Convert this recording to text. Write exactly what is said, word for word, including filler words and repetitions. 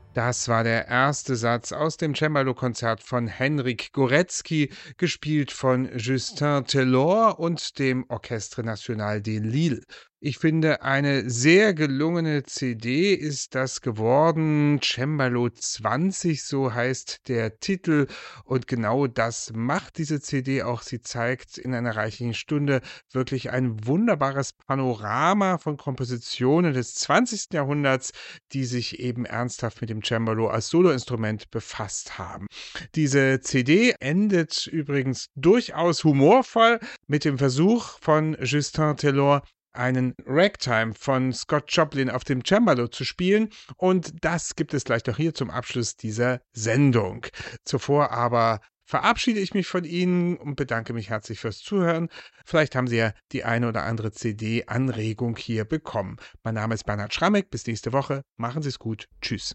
Das war der erste Satz aus dem Cembalo-Konzert von Henryk Górecki, gespielt von Justin Telor und dem Orchestre National de Lille. Ich finde, eine sehr gelungene C D ist das geworden. Cembalo zwanzig, so heißt der Titel. Und genau das macht diese C D auch. Sie zeigt in einer reichlichen Stunde wirklich ein wunderbares Panorama von Kompositionen des zwanzigsten Jahrhunderts, die sich eben ernsthaft mit dem Cembalo als Soloinstrument befasst haben. Diese C D endet übrigens durchaus humorvoll mit dem Versuch von Justin Telor, einen Ragtime von Scott Joplin auf dem Cembalo zu spielen, und das gibt es gleich noch hier zum Abschluss dieser Sendung. Zuvor aber verabschiede ich mich von Ihnen und bedanke mich herzlich fürs Zuhören. Vielleicht haben Sie ja die eine oder andere C D-Anregung hier bekommen. Mein Name ist Bernhard Schrammeck. Bis nächste Woche. Machen Sie es gut. Tschüss.